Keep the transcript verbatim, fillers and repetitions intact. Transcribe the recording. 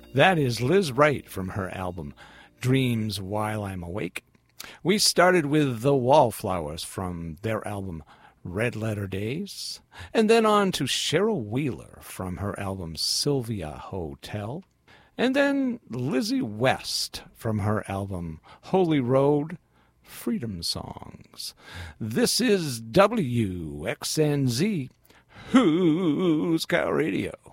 That is Liz Wright from her album Dreams While I'm Awake. We started with The Wallflowers from their album Red Letter Days, and then on to Cheryl Wheeler from her album Sylvia Hotel, and then Lizzie West from her album Holy Road, Freedom Songs. This is W X N Z, Who's Cow Radio.